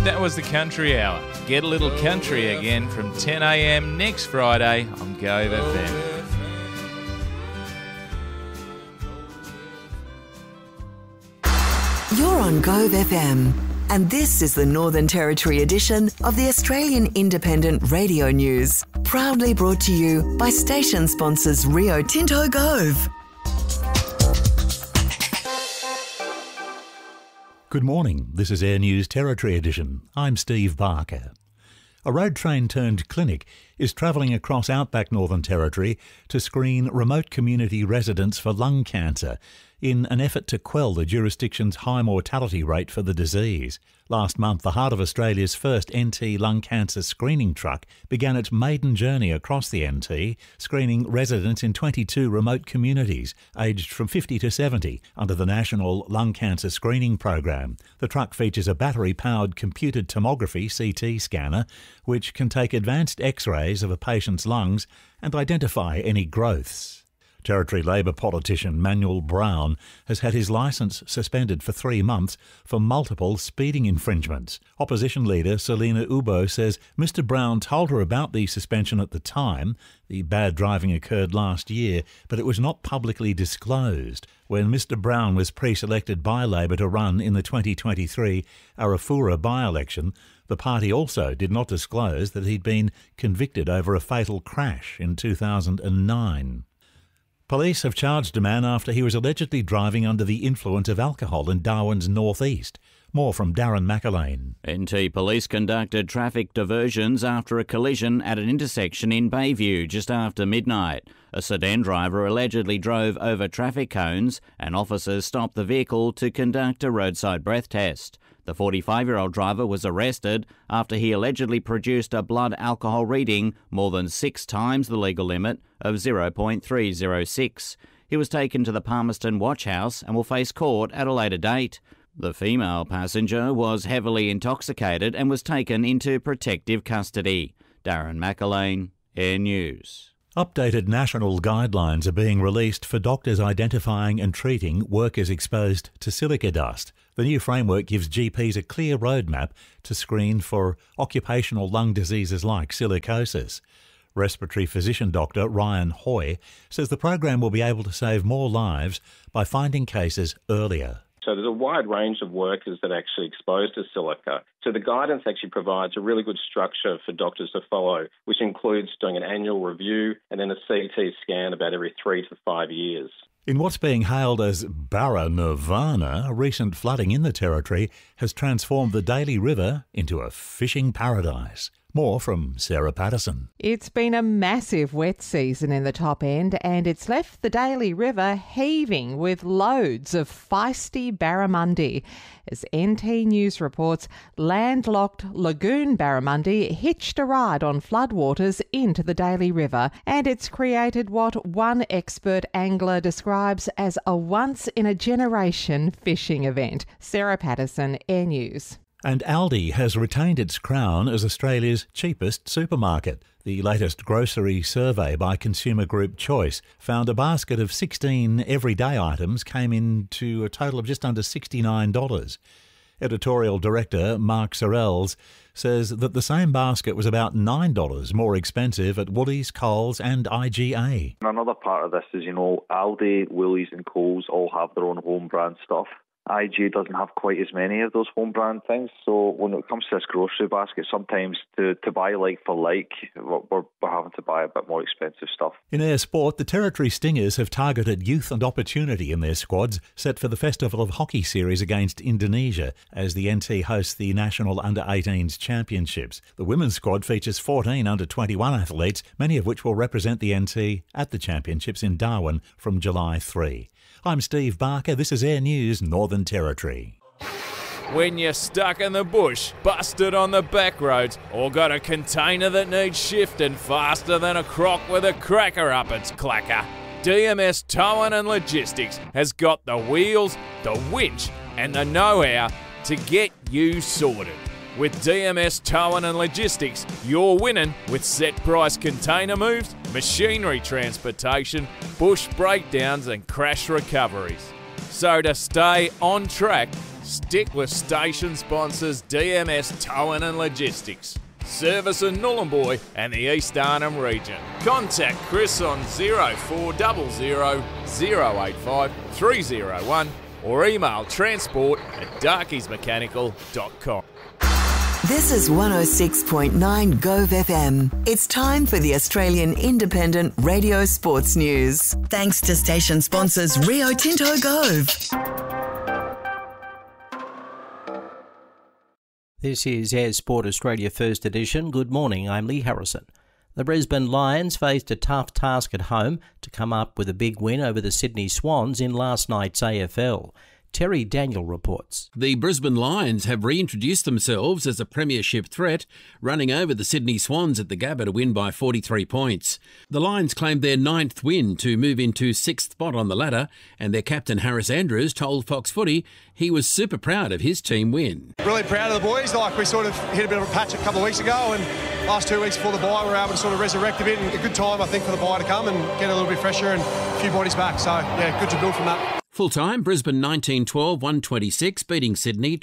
That was the Country Hour. Get a little country again from 10 a.m. next Friday on Gove FM. You're on Gove FM, and this is the Northern Territory edition of the Australian Independent Radio News, proudly brought to you by station sponsors Rio Tinto Gove. Good morning, this is Air News Territory Edition. I'm Steve Barker. A road train turned clinic is travelling across outback Northern Territory to screen remote community residents for lung cancer in an effort to quell the jurisdiction's high mortality rate for the disease. Last month, the Heart of Australia's first NT lung cancer screening truck began its maiden journey across the NT, screening residents in 22 remote communities, aged from 50 to 70, under the National Lung Cancer Screening Program. The truck features a battery-powered computed tomography CT scanner, which can take advanced X-rays of a patient's lungs and identify any growths. Territory Labor politician Manuel Brown has had his licence suspended for 3 months for multiple speeding infringements. Opposition leader Selina Ubo says Mr Brown told her about the suspension at the time. The bad driving occurred last year, but it was not publicly disclosed. When Mr Brown was pre-selected by Labor to run in the 2023 Arafura by-election, the party also did not disclose that he'd been convicted over a fatal crash in 2009. Police have charged a man after he was allegedly driving under the influence of alcohol in Darwin's northeast. More from Darren McAlane. NT Police conducted traffic diversions after a collision at an intersection in Bayview just after midnight. A sedan driver allegedly drove over traffic cones and officers stopped the vehicle to conduct a roadside breath test. The 45-year-old driver was arrested after he allegedly produced a blood alcohol reading more than 6 times the legal limit of 0.306. He was taken to the Palmerston Watch House and will face court at a later date. The female passenger was heavily intoxicated and was taken into protective custody. Darren McAlane, Air News. Updated national guidelines are being released for doctors identifying and treating workers exposed to silica dust. The new framework gives GPs a clear roadmap to screen for occupational lung diseases like silicosis. Respiratory physician Dr. Ryan Hoy says the program will be able to save more lives by finding cases earlier. So there's a wide range of workers that are actually exposed to silica. So the guidance actually provides a really good structure for doctors to follow, which includes doing an annual review and then a CT scan about every 3 to 5 years. In what's being hailed as Barra Nirvana, recent flooding in the Territory has transformed the Daly River into a fishing paradise. More from Sarah Patterson. It's been a massive wet season in the top end and it's left the Daly River heaving with loads of feisty barramundi. As NT News reports, landlocked lagoon barramundi hitched a ride on floodwaters into the Daly River, and it's created what one expert angler describes as a once-in-a-generation fishing event. Sarah Patterson, Air News. And Aldi has retained its crown as Australia's cheapest supermarket. The latest grocery survey by consumer group Choice found a basket of 16 everyday items came into a total of just under $69. Editorial director Mark Sorrells says that the same basket was about $9 more expensive at Woolies, Coles and IGA. Another part of this is, Aldi, Woolies and Coles all have their own home brand stuff. IG doesn't have quite as many of those home brand things, so when it comes to this grocery basket, sometimes to buy like for like, we're having to buy a bit more expensive stuff. In Air Sport, the Territory Stingers have targeted youth and opportunity in their squads set for the Festival of Hockey series against Indonesia as the NT hosts the National Under-18s Championships. The women's squad features 14 under-21 athletes, many of which will represent the NT at the Championships in Darwin from July 3. I'm Steve Barker. This is Air News Northern Territory. When you're stuck in the bush, busted on the back roads, or got a container that needs shifting faster than a croc with a cracker up its clacker, DMS Towing and Logistics has got the wheels, the winch and the know-how to get you sorted. With DMS Towing and Logistics, you're winning with set price container moves, machinery transportation, bush breakdowns and crash recoveries. So to stay on track, Stick with station sponsors DMS Towing and Logistics. Service in Nhulunbuy and the East Arnhem region. Contact Chris on 0400 085 301 or email transport@darkiesmechanical.com. This is 106.9 Gove FM. It's time for the Australian Independent Radio Sports News. Thanks to station sponsors Rio Tinto Gove. This is Air Sport Australia First Edition. Good morning, I'm Lee Harrison. The Brisbane Lions faced a tough task at home to come up with a big win over the Sydney Swans in last night's AFL. Terry Daniel reports. The Brisbane Lions have reintroduced themselves as a premiership threat, running over the Sydney Swans at the Gabba to win by 43 points. The Lions claimed their 9th win to move into 6th spot on the ladder, and their captain Harris Andrews told Fox Footy he was super proud of his team win. Really proud of the boys. Like, we sort of hit a bit of a patch a couple of weeks ago, and last 2 weeks before the bye we were able to sort of resurrect a bit, and a good time I think for the bye to come and get a little bit fresher and a few bodies back. So yeah, good to build from that. Full-time, Brisbane 19-12-126, beating Sydney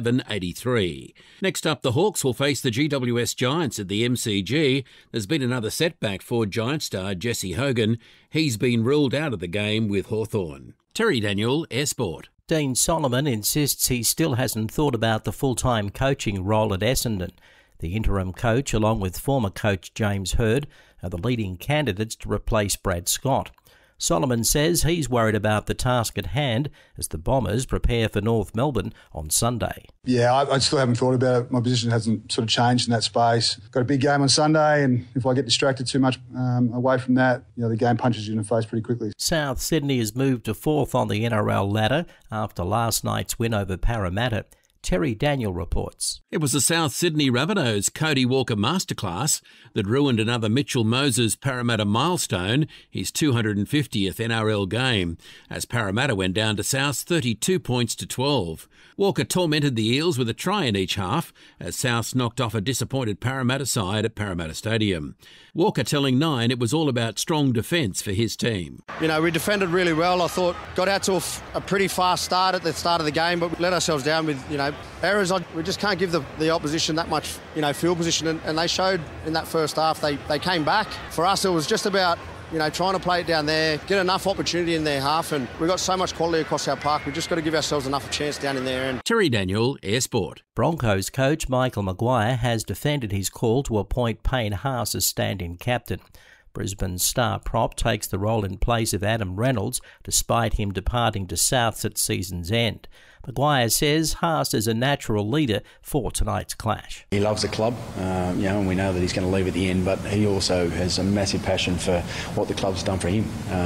12-11-83. Next up, the Hawks will face the GWS Giants at the MCG. There's been another setback for Giant star Jesse Hogan. He's been ruled out of the game with Hawthorn. Terry Daniel, Air Sport. Dean Solomon insists he still hasn't thought about the full-time coaching role at Essendon. The interim coach, along with former coach James Hird, are the leading candidates to replace Brad Scott. Solomon says he's worried about the task at hand as the Bombers prepare for North Melbourne on Sunday. Yeah, I still haven't thought about it. My position hasn't sort of changed in that space. Got a big game on Sunday, and if I get distracted too much away from that, the game punches you in the face pretty quickly. South Sydney has moved to 4th on the NRL ladder after last night's win over Parramatta. Terry Daniel reports. It was the South Sydney Rabbitohs' Cody Walker masterclass that ruined another Mitchell Moses Parramatta milestone, his 250th NRL game, as Parramatta went down to South's 32 points to 12. Walker tormented the Eels with a try in each half as Souths knocked off a disappointed Parramatta side at Parramatta Stadium. Walker telling Nine it was all about strong defence for his team. We defended really well. I thought got out to a pretty fast start at the start of the game, but we let ourselves down with, errors. We just can't give the opposition that much, field position, and they showed in that first half they came back. For us, it was just about, trying to play it down there, get enough opportunity in their half, and we've got so much quality across our park. We've just got to give ourselves enough a chance down in there. And Terry Daniel, Air Sport. Broncos coach Michael Maguire has defended his call to appoint Payne Haas as stand-in captain. Brisbane's star prop takes the role in place of Adam Reynolds, despite him departing to Souths at season's end. Maguire says Haas is a natural leader for tonight's clash. He loves the club, and we know that he's going to leave at the end, but he also has a massive passion for what the club's done for him.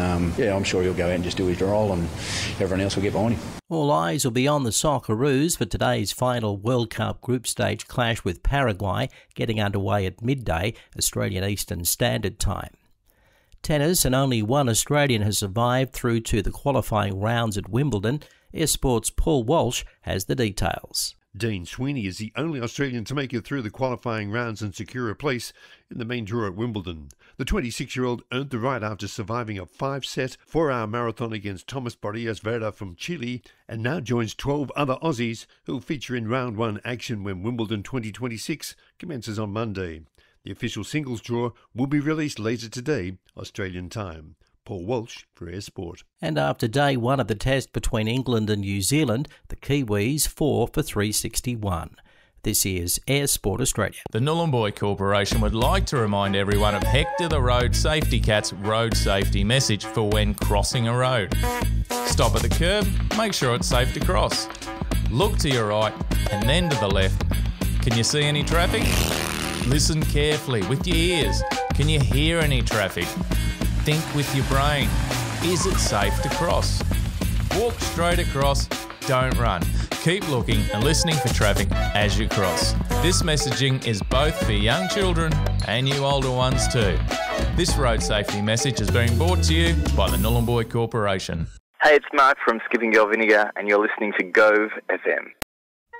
I'm sure he'll go out and just do his role, and everyone else will get behind him. All eyes will be on the Socceroos for today's final World Cup group stage clash with Paraguay, getting underway at midday, Australian Eastern Standard Time. Tennis, and only one Australian has survived through to the qualifying rounds at Wimbledon. Air Sport's Paul Walsh has the details. Dean Sweeney is the only Australian to make it through the qualifying rounds and secure a place in the main draw at Wimbledon. The 26-year-old earned the right after surviving a 5-set, 4-hour marathon against Thomas Barrios Vera from Chile, and now joins 12 other Aussies who will feature in round 1 action when Wimbledon 2026 commences on Monday. The official singles draw will be released later today, Australian time. Paul Walsh for Air Sport. And after day 1 of the test between England and New Zealand, the Kiwis 4 for 361. This is Air Sport Australia. The Nhulunbuy Corporation would like to remind everyone of Hector the Road Safety Cat's road safety message for when crossing a road. Stop at the curb, make sure it's safe to cross. Look to your right and then to the left. Can you see any traffic? Listen carefully with your ears. Can you hear any traffic? Think with your brain. Is it safe to cross? Walk straight across, don't run. Keep looking and listening for traffic as you cross. This messaging is both for young children and you older ones too. This road safety message is being brought to you by the Nhulunbuy Corporation. Hey, it's Mark from Skipping Girl Vinegar and you're listening to Gove FM.